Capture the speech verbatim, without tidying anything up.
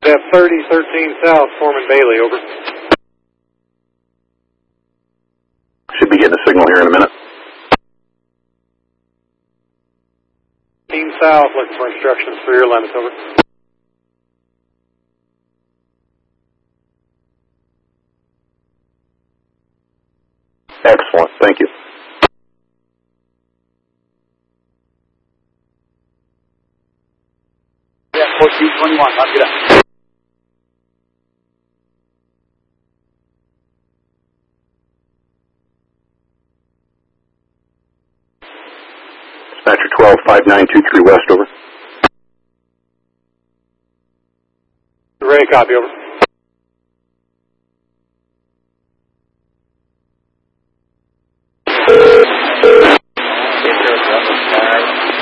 F thirty thirteen South, Foreman Bailey, over. Should be getting a signal here in a minute. thirteen South, looking for instructions for your limits, over. Excellent, thank you. Yeah, fourteen twenty-one, I'll get up. Dispatcher twelve five nine two three West, over. Ready, copy, over.